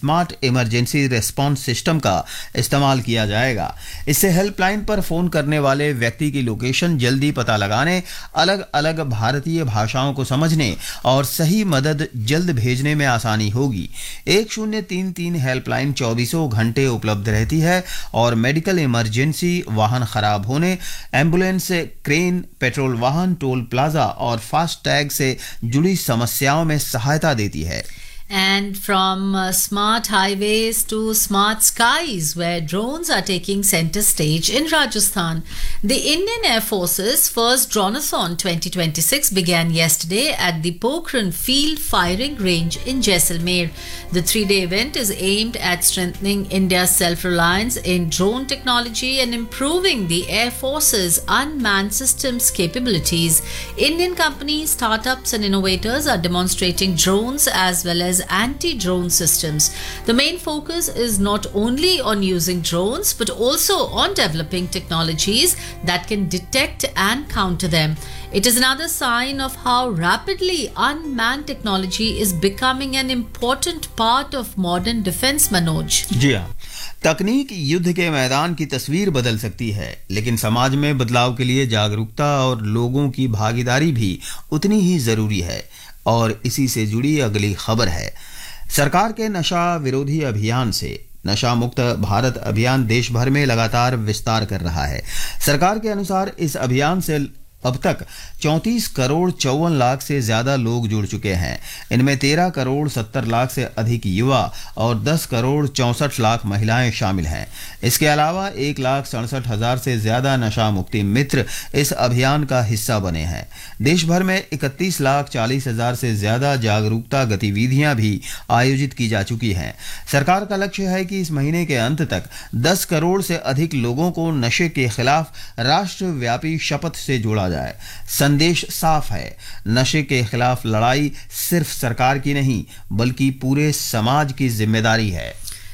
Smart emergency response system का इस्तेमाल किया जाएगा। इससे हेल्पलाइन पर फोन करने वाले व्यक्ति की लोकेशन जल्दी पता लगाने, अलग अलग भारतीय भाषाओं को समझने और सही मदद जल्द भेजने में आसानी होगी। 1033 हेल्पलाइन 24 घंटे उपलब्ध रहती है और मेडिकल इमरजेंसी, वाहन खराब होने, एम्बुलेंस, क्रेन, पेट्रोल वाहन, टोल प्लाजा और फास्ट टैग से जुड़ी समस्याओं में सहायता देती है। And from smart highways to smart skies, where drones are taking center stage in Rajasthan. The Indian Air Force's first Dronathon 2026 began yesterday at the Pokhran Field Firing Range in Jaisalmer. The three-day event is aimed at strengthening India's self-reliance in drone technology and improving the Air Force's unmanned systems capabilities. Indian companies, startups and innovators are demonstrating drones as well as anti-drone systems. The main focus is not only on using drones but also on developing technologies that can detect and counter them. It is another sign of how rapidly unmanned technology is becoming an important part of modern defense, Manoj. जी हाँ, तकनीक युद्ध के मैदान की तस्वीर बदल सकती है, लेकिन समाज में बदलाव के लिए जागरूकता और लोगों की भागीदारी भी उतनी ही जरूरी है। और इसी से जुड़ी अगली खबर है, सरकार के नशा विरोधी अभियान से नशा मुक्त भारत अभियान देश भर में लगातार विस्तार कर रहा है। सरकार के अनुसार इस अभियान से अब तक 34 करोड़ 54 लाख से ज्यादा लोग जुड़ चुके हैं। इनमें 13 करोड़ 70 लाख से अधिक युवा और 10 करोड़ 64 लाख महिलाएं शामिल हैं। इसके अलावा 1,67,000 से ज्यादा नशा मुक्ति मित्र इस अभियान का हिस्सा बने हैं। देश भर में 31,40,000 से ज्यादा जागरूकता गतिविधियां भी आयोजित की जा चुकी हैं। सरकार का लक्ष्य है कि इस महीने के अंत तक 10 करोड़ से अधिक लोगों को नशे के खिलाफ राष्ट्रव्यापी शपथ से जोड़ा जाए। संदेश साफ है, नशे के खिलाफ लड़ाई सिर्फ सरकार की नहीं बल्कि पूरे समाज की जिम्मेदारी है।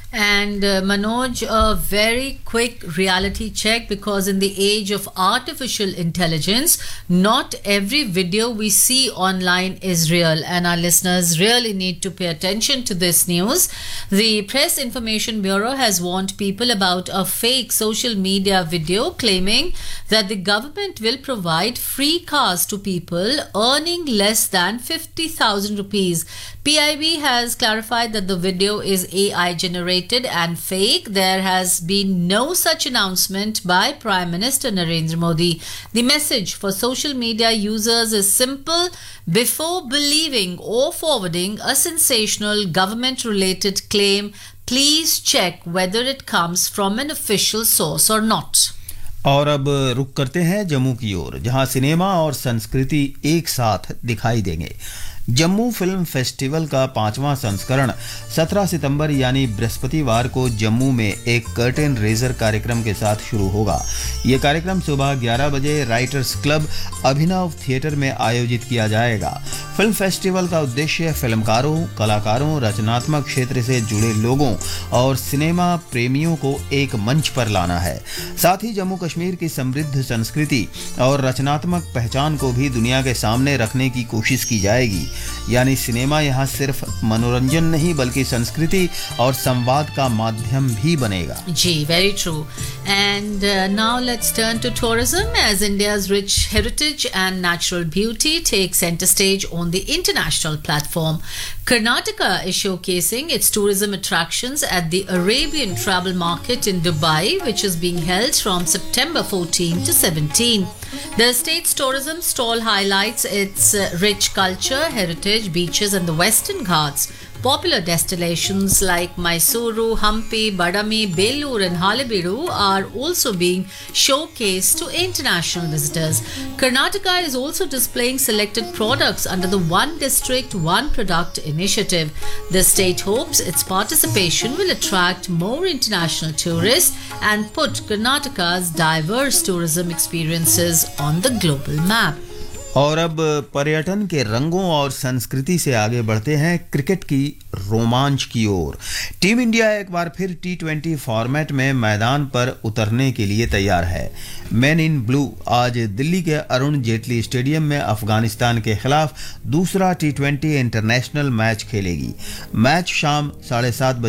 And Manoj, a very quick reality check, because in the age of artificial intelligence, not every video we see online is real, and our listeners really need to pay attention to this news. The Press Information Bureau has warned people about a fake social media video claiming that the government will provide free cars to people earning less than 50,000 rupees. PIB has clarified that the video is AI generated and fake. There has been no such announcement by Prime Minister Narendra Modi. The message for social media users is simple: before believing or forwarding a sensational government related claim, please check whether it comes from an official source or not. और अब रुक करते हैं जम्मू की ओर, जहां cinema और संस्कृति एक साथ दिखाई देंगे। जम्मू फिल्म फेस्टिवल का 5वां संस्करण 17 सितंबर यानी बृहस्पतिवार को जम्मू में एक कर्टेन रेजर कार्यक्रम के साथ शुरू होगा। यह कार्यक्रम सुबह 11 बजे राइटर्स क्लब अभिनव थिएटर में आयोजित किया जाएगा। फिल्म फेस्टिवल का उद्देश्य फिल्मकारों, कलाकारों, रचनात्मक क्षेत्र से जुड़े लोगों और सिनेमा प्रेमियों को एक मंच पर लाना है। साथ ही जम्मू कश्मीर की समृद्ध संस्कृति और रचनात्मक पहचान को भी दुनिया के सामने रखने की कोशिश की जाएगी। यानी सिनेमा यहाँ सिर्फ मनोरंजन नहीं बल्कि संस्कृति और संवाद का माध्यम भी बनेगा। जी, very true. And now let's turn to tourism, as India's rich heritage and natural beauty take center stage on the international platform. Karnataka is showcasing its tourism attractions at the Arabian Travel Market in Dubai, which is being held from September 14 to 17. The state's tourism stall highlights its rich culture, heritage, beaches and the Western Ghats. Popular destinations like Mysuru, Hampi, Badami, Belur and Halebeedu are also being showcased to international visitors. Karnataka is also displaying selected products under the One District, One Product initiative. The state hopes its participation will attract more international tourists and put Karnataka's diverse tourism experiences on the global map. और अब पर्यटन के रंगों और संस्कृति से आगे बढ़ते हैं क्रिकेट की रोमांच की ओर। टीम इंडिया एक बार फिर T20 फॉर्मेट में मैदान पर उतरने के लिए तैयार है। मैन इन ब्लू आज दिल्ली के अरुण जेटली स्टेडियम में अफगानिस्तान के खिलाफ दूसरा T20 इंटरनेशनल मैच खेलेगी। मैच शाम 7:30 बजे